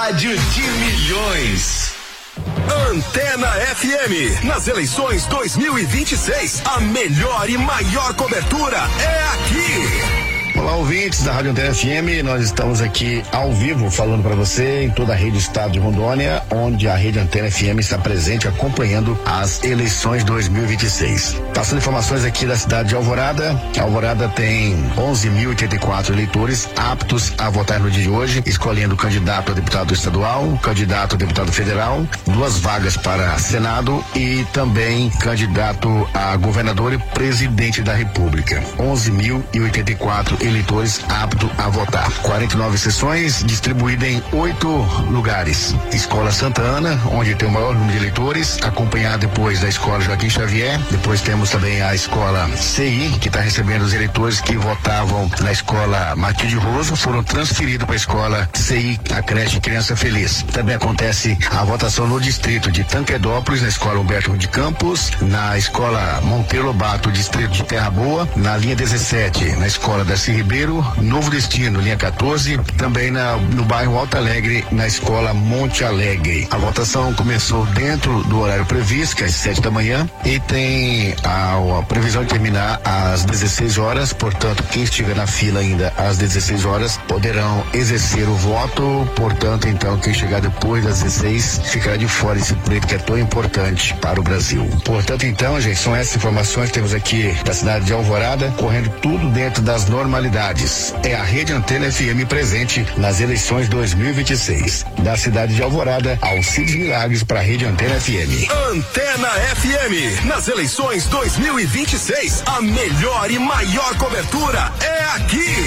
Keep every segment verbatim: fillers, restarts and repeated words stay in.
Rádio de milhões. Antena F M, nas eleições dois mil e vinte e seis, a melhor e maior cobertura é aqui. Olá, ouvintes da Rádio Antena F M, nós estamos aqui ao vivo falando para você em toda a rede Estado de Rondônia, onde a rede Antena F M está presente acompanhando as eleições dois mil e vinte e seis. Passando informações aqui da cidade de Alvorada, Alvorada tem onze mil e oitenta e quatro eleitores aptos a votar no dia de hoje, escolhendo candidato a deputado estadual, candidato a deputado federal, duas vagas para Senado e também candidato a governador e presidente da República. onze mil e oitenta e quatro eleitores aptos a votar. quarenta e nove sessões distribuídas em oito lugares. Escola Santa Ana, onde tem o maior número de eleitores, acompanhada depois da Escola Joaquim Xavier. Depois temos também a Escola C I, que está recebendo os eleitores que votavam na Escola Matilde Roso, foram transferidos para a Escola C I, a creche Criança Feliz. Também acontece a votação no distrito de Tanquedópolis, na Escola Humberto de Campos, na Escola Monteiro Lobato, distrito de Terra Boa, na linha dezessete, na Escola da Ribeiro, Novo Destino, linha quatorze, também na, no bairro Alto Alegre, na Escola Monte Alegre. A votação começou dentro do horário previsto, que é às sete da manhã, e tem a, a previsão de terminar às dezesseis horas, portanto, quem estiver na fila ainda às dezesseis horas poderão exercer o voto, portanto, então, quem chegar depois das dezesseis ficará de fora desse pleito que é tão importante para o Brasil. Portanto, então, gente, são essas informações que temos aqui da cidade de Alvorada, correndo tudo dentro das normalidades. É a rede Antena F M presente nas eleições dois mil e vinte e seis. Da cidade de Alvorada, Alcides Milagres para a rede Antena F M. Antena F M, nas eleições dois mil e vinte e seis, a melhor e maior cobertura é aqui.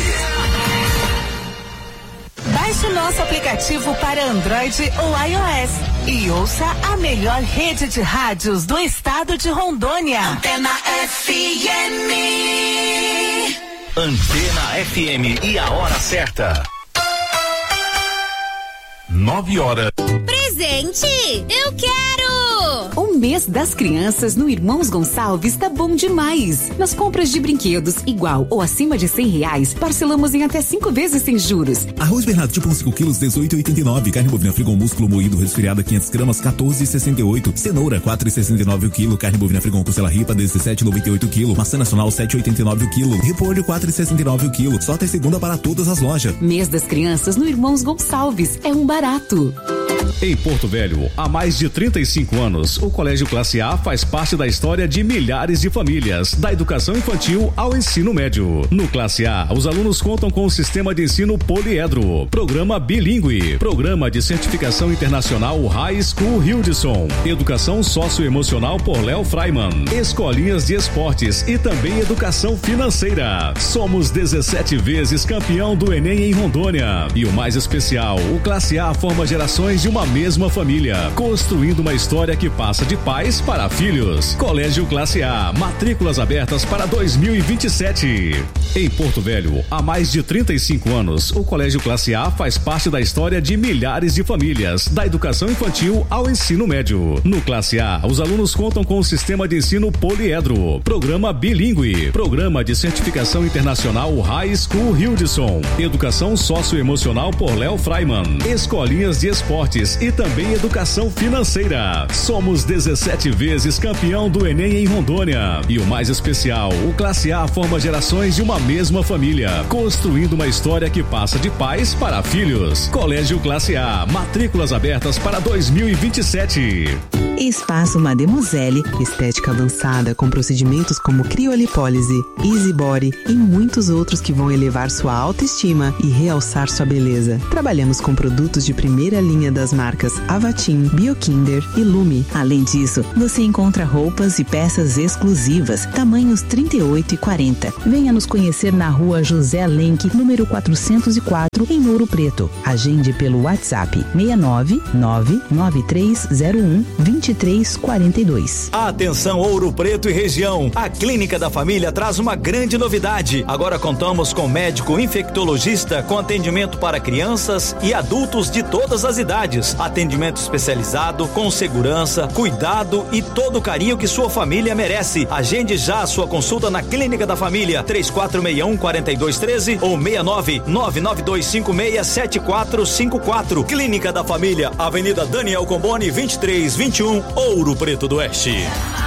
Baixe o nosso aplicativo para Android ou iOS e ouça a melhor rede de rádios do estado de Rondônia. Antena F M. Antena F M e a hora certa. Nove horas. Presente! Eu quero! O mês das crianças no Irmãos Gonçalves tá bom demais. Nas compras de brinquedos igual ou acima de cem reais, parcelamos em até cinco vezes sem juros. Arroz Bernardo tipo cinco quilos, dezoito e oitenta e nove. Carne bovina frigon músculo moído resfriada quinhentas gramas, quatorze e sessenta e oito. Cenoura, quatro e sessenta e nove o quilo. Carne bovina frigon costela ripa, dezessete e noventa e oito o quilo. Maçã nacional, sete e oitenta e nove o quilo. Repolho, quatro e sessenta e nove o quilo. Só até segunda para todas as lojas. Mês das crianças no Irmãos Gonçalves. É um barato. Em Porto Velho, há mais de trinta e cinco anos, o Colégio Classe A faz parte da história de milhares de famílias, da educação infantil ao ensino médio. No Classe A, os alunos contam com o sistema de ensino poliedro, programa bilíngue, programa de certificação internacional High School Hildson, educação socioemocional por Léo Freiman, escolinhas de esportes e também educação financeira. Somos dezessete vezes campeão do Enem em Rondônia. E o mais especial, o Classe A forma gerações de uma mesma família, construindo uma história que passa de pais para filhos. Colégio Classe A, matrículas abertas para dois mil e vinte e sete. Em Porto Velho, há mais de trinta e cinco anos, o Colégio Classe A faz parte da história de milhares de famílias, da educação infantil ao ensino médio. No Classe A, os alunos contam com o sistema de ensino poliedro, programa bilíngue, programa de certificação internacional High School Hildson, educação socioemocional por Léo Freiman, escolinhas de esportes e também educação financeira. Somos dezessete vezes campeão do Enem em Rondônia. E o mais especial, o Classe A forma gerações de uma mesma família, construindo uma história que passa de pais para filhos. Colégio Classe A, matrículas abertas para dois mil e vinte e sete. Espaço Mademoiselle, estética avançada com procedimentos como criolipólise, easy body e muitos outros que vão elevar sua autoestima e realçar sua beleza. Trabalhamos com produtos de primeira linha das marcas Avatim, Biokinder e Lume. Além disso, você encontra roupas e peças exclusivas, tamanhos trinta e oito e quarenta. Venha nos conhecer na rua José Lenk, número quatrocentos e quatro, em Ouro Preto. Agende pelo WhatsApp seis nove nove nove três zero um dois vinte e três quarenta e dois. Atenção Ouro Preto e região, a Clínica da Família traz uma grande novidade. Agora contamos com médico infectologista com atendimento para crianças e adultos de todas as idades. Atendimento especializado, com segurança, cuidado e todo o carinho que sua família merece. Agende já a sua consulta na Clínica da Família, três quatro seis um, quatro dois um três ou seis nove nove nove dois cinco seis sete quatro cinco quatro. Clínica da Família, Avenida Daniel Comboni, vinte e três vinte e um, Ouro Preto do Oeste.